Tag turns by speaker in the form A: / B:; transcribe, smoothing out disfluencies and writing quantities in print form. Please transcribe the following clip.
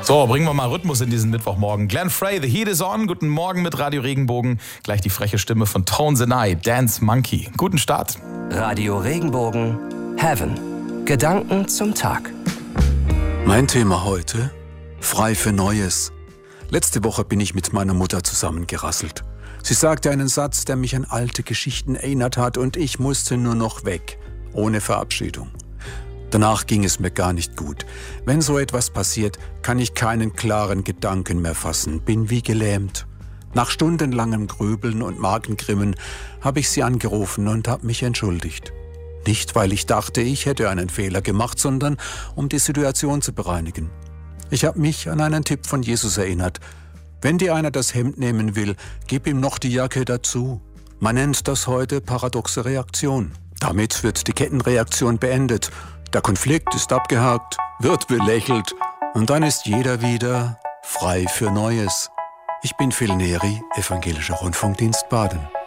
A: So, bringen wir mal Rhythmus in diesen Mittwochmorgen. Glenn Frey, The Heat is On. Guten Morgen mit Radio Regenbogen. Gleich die freche Stimme von Tones and I, Dance Monkey. Guten Start.
B: Radio Regenbogen, Heaven. Gedanken zum Tag.
C: Mein Thema heute: Frei für Neues. Letzte Woche bin ich mit meiner Mutter zusammengerasselt. Sie sagte einen Satz, der mich an alte Geschichten erinnert hat, und ich musste nur noch weg, ohne Verabschiedung. Danach ging es mir gar nicht gut. Wenn so etwas passiert, kann ich keinen klaren Gedanken mehr fassen, bin wie gelähmt. Nach stundenlangem Grübeln und Magengrimmen habe ich sie angerufen und habe mich entschuldigt. Nicht, weil ich dachte, ich hätte einen Fehler gemacht, sondern um die Situation zu bereinigen. Ich habe mich an einen Tipp von Jesus erinnert. Wenn dir einer das Hemd nehmen will, gib ihm noch die Jacke dazu. Man nennt das heute paradoxe Reaktion. Damit wird die Kettenreaktion beendet. Der Konflikt ist abgehakt, wird belächelt und dann ist jeder wieder frei für Neues. Ich bin Phil Neri, Evangelischer Rundfunkdienst Baden.